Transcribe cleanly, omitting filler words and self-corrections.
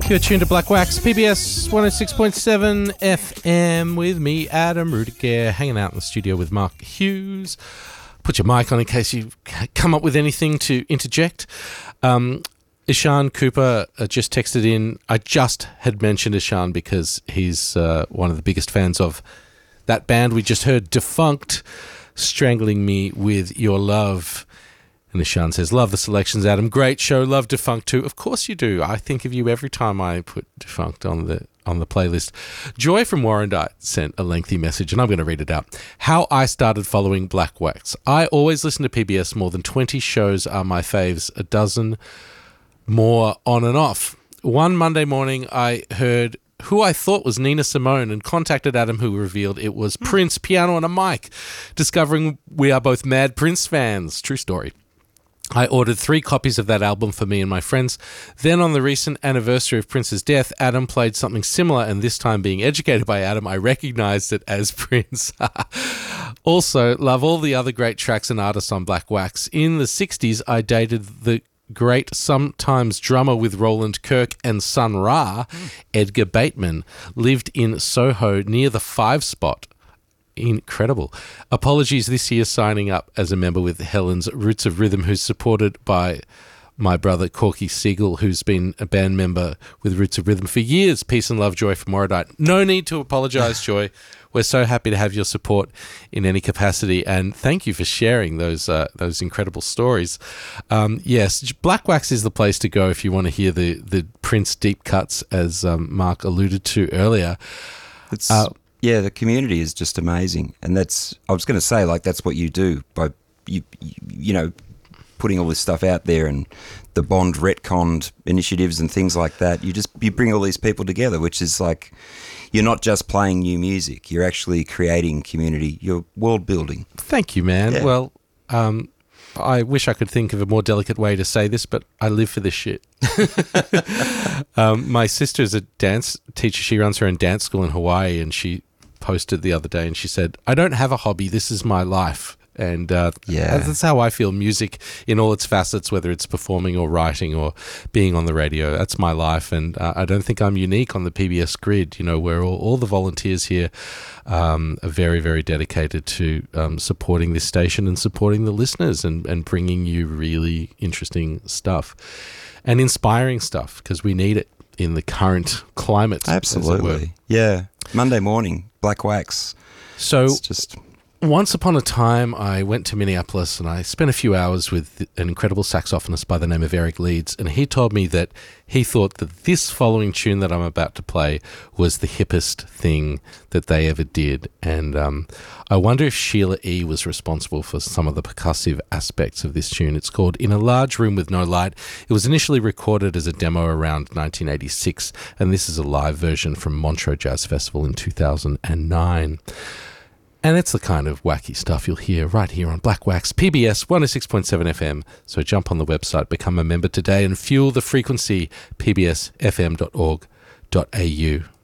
You're tuned to Black Wax, PBS 106.7 FM with me, Adam Rudiger, hanging out in the studio with Mark Hughes. Put your mic on in case you come up with anything to interject. Ishan Cooper just texted in. I just had mentioned Ishan because he's one of the biggest fans of that band we just heard, Defunct, Strangling Me With Your Love. And Ishan says, love the selections, Adam. Great show. Love Defunct too. Of course you do. I think of you every time I put Defunct on the playlist. Joy from Warrandyte sent a lengthy message, and I'm going to read it out. How I started following Black Wax. I always listen to PBS. More than 20 shows are my faves. A dozen more on and off. One Monday morning, I heard who I thought was Nina Simone and contacted Adam, who revealed it was Prince, piano and a mic, discovering we are both mad Prince fans. True story. I ordered 3 copies of that album for me and my friends. Then on the recent anniversary of Prince's death, Adam played something similar, and this time being educated by Adam, I recognized it as Prince. Also, love all the other great tracks and artists on Black Wax. In the 60s, I dated the great sometimes drummer with Roland Kirk and Sun Ra, Edgar Bateman, lived in Soho near the 5 Spot. Incredible. Apologies this year signing up as a member with Helen's Roots of Rhythm, who's supported by my brother Corky Siegel, who's been a band member with Roots of Rhythm for years. Peace and love, Joy from Warrandyte. No need to apologise, Joy. We're so happy to have your support in any capacity, and thank you for sharing those incredible stories. Yes, Black Wax is the place to go if you want to hear the Prince deep cuts, as Mark alluded to earlier. Yeah, the community is just amazing, and I was going to say, like, that's what you do by you know, putting all this stuff out there and the Bond retconned initiatives and things like that. You bring all these people together, which is like, you're not just playing new music, you're actually creating community, you're world building. Thank you, man. Yeah. Well, I wish I could think of a more delicate way to say this, but I live for this shit. My sister's a dance teacher. She runs her own dance school in Hawaii, and she posted the other day and she said, I don't have a hobby, this is my life. And that's how I feel. Music in all its facets, whether it's performing or writing or being on the radio, that's my life. And I don't think I'm unique on the PBS grid, you know, where all the volunteers here are very, very dedicated to supporting this station and supporting the listeners and bringing you really interesting stuff and inspiring stuff, because we need it in the current climate. Absolutely. Yeah. Monday morning, Black Wax. So it's just... Once upon a time, I went to Minneapolis and I spent a few hours with an incredible saxophonist by the name of Eric Leeds, and he told me that he thought that this following tune that I'm about to play was the hippest thing that they ever did. And I wonder if Sheila E. was responsible for some of the percussive aspects of this tune. It's called In a Large Room with No Light. It was initially recorded as a demo around 1986, and this is a live version from Montreux Jazz Festival in 2009. And it's the kind of wacky stuff you'll hear right here on Black Wax, PBS 106.7 FM. So jump on the website, become a member today, and fuel the frequency, pbsfm.org.au.